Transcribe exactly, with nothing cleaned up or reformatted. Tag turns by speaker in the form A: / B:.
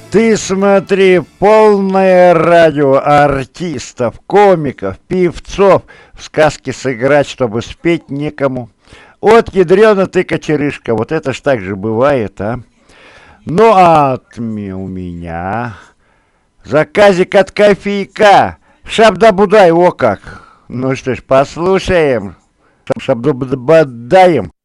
A: Ты смотри, полное радио артистов, комиков, певцов. В сказке сыграть, чтобы спеть некому. Вот ядрёна ты кочерышка, вот это ж так же бывает, а. Ну а от ме- у меня заказик от кофейка. Шабда-будай, о как. Ну что ж, послушаем. Шабда-будаем.